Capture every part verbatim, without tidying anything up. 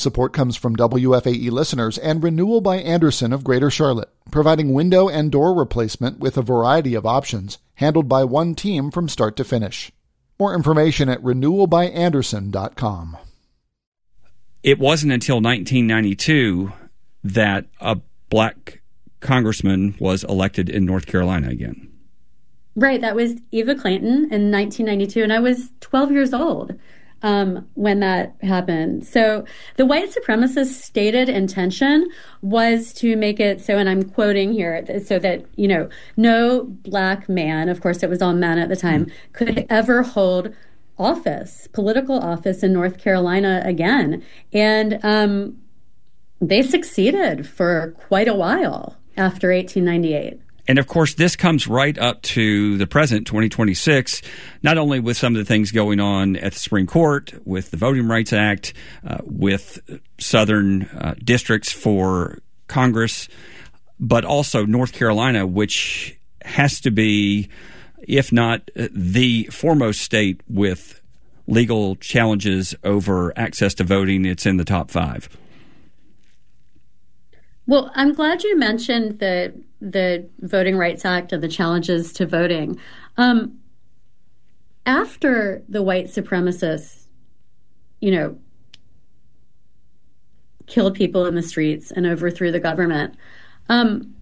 Support comes from W F A E listeners and Renewal by Andersen of Greater Charlotte, providing window and door replacement with a variety of options, handled by one team from start to finish. More information at renewal by andersen dot com. It wasn't until nineteen ninety-two that a black congressman was elected in North Carolina again. Right. That was Eva Clayton in nineteen ninety-two, and I was twelve years old um, when that happened. So the white supremacist stated intention was to make it so, and I'm quoting here, so that, you know, no black man, of course it was all men at the time, could ever hold office, political office in North Carolina again. And um, they succeeded for quite a while after eighteen ninety-eight. And, of course, this comes right up to the present, twenty twenty-six, not only with some of the things going on at the Supreme Court, with the Voting Rights Act, uh, with southern uh, districts for Congress, but also North Carolina, which has to be, if not the foremost state with legal challenges over access to voting. It's in the top five. Well, I'm glad you mentioned the the Voting Rights Act and the challenges to voting. Um, after the white supremacists, you know, killed people in the streets and overthrew the government, um,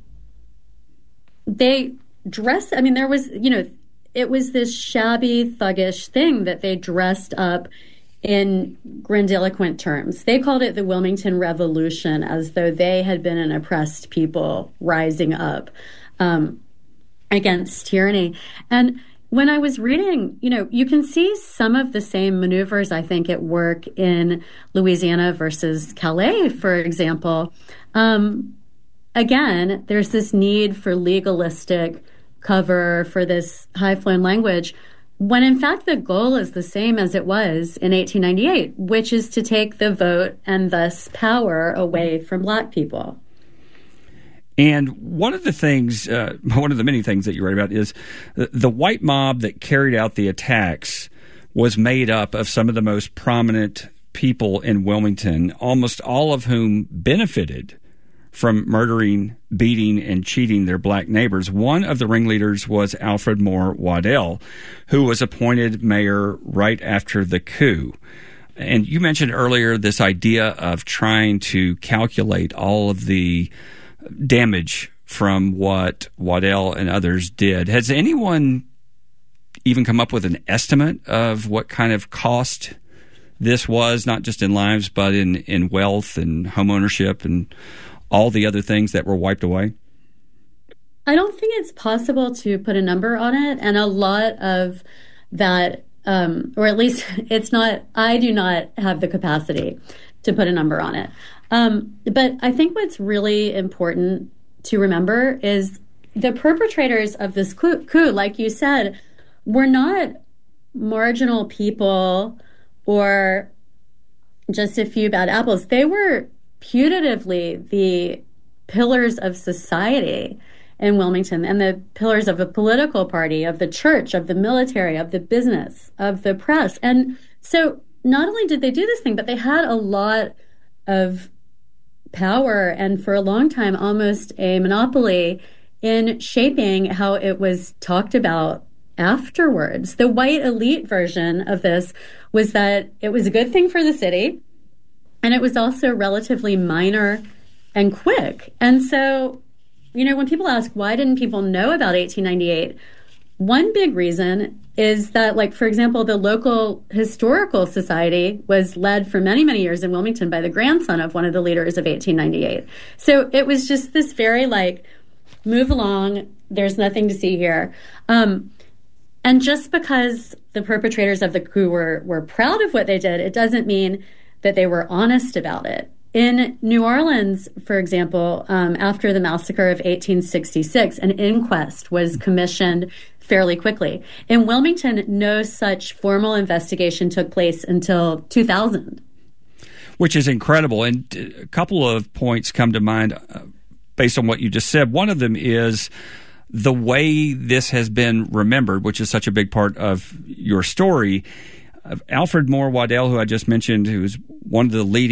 they dressed, I mean, there was, you know, it was this shabby, thuggish thing that they dressed up in grandiloquent terms. They called it the Wilmington Revolution, as though they had been an oppressed people rising up um, against tyranny. And when I was reading, you know, you can see some of the same maneuvers, I think, at work in Louisiana versus Calais, for example. Um, again, there's this need for legalistic cover, for this high-flown language, when in fact the goal is the same as it was in eighteen ninety-eight, which is to take the vote and thus power away from black people. And one of the things, uh, one of the many things that you write about is the, the white mob that carried out the attacks was made up of some of the most prominent people in Wilmington, almost all of whom benefited from murdering, beating, and cheating their black neighbors. One of the ringleaders was Alfred Moore Waddell, who was appointed mayor right after the coup. And you mentioned earlier this idea of trying to calculate all of the damage from what Waddell and others did. Has anyone even come up with an estimate of what kind of cost this was, not just in lives, but in, in wealth and home ownership and all the other things that were wiped away? I don't think it's possible to put a number on it. And a lot of that, um, or at least it's not, I do not have the capacity to put a number on it. Um, but I think what's really important to remember is the perpetrators of this coup, coup, like you said, were not marginal people or just a few bad apples. They were putatively the pillars of society in Wilmington and the pillars of a political party, of the church, of the military, of the business, of the press. And so not only did they do this thing, but they had a lot of power and for a long time almost a monopoly in shaping how it was talked about afterwards. The white elite version of this was that it was a good thing for the city, and it was also relatively minor and quick. And so, you know, when people ask, why didn't people know about eighteen ninety-eight? One big reason is that, like, for example, the local historical society was led for many, many years in Wilmington by the grandson of one of the leaders of eighteen ninety-eight. So it was just this very, like, move along, there's nothing to see here. Um, and just because the perpetrators of the coup were, were proud of what they did, it doesn't mean that they were honest about it. In New Orleans, for example, um, after the massacre of eighteen sixty-six, an inquest was commissioned fairly quickly. In Wilmington, no such formal investigation took place until two thousand. Which is incredible. And a couple of points come to mind uh, based on what you just said. One of them is the way this has been remembered, which is such a big part of your story. Uh, Alfred Moore Waddell, who I just mentioned, who is one of the leading